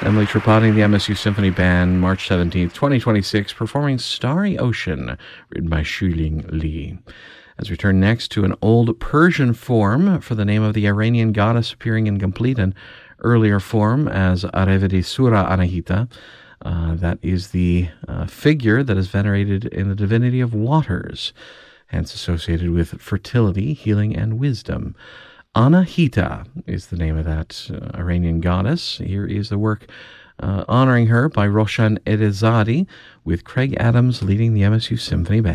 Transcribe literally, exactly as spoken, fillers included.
Emily Tripati, the M S U Symphony Band, March seventeenth, twenty twenty-six, performing Starry Ocean, written by Shuling Li. As we turn next to an old Persian form for the name of the Iranian goddess appearing in complete and earlier form as Arevedi Sura Anahita. Uh, that is the uh, figure that is venerated in the divinity of waters, hence associated with fertility, healing, and wisdom. Anahita is the name of that uh, Iranian goddess. Here is the work uh, honoring her by Roshan Edezadi, with Craig Adams leading the M S U Symphony Band.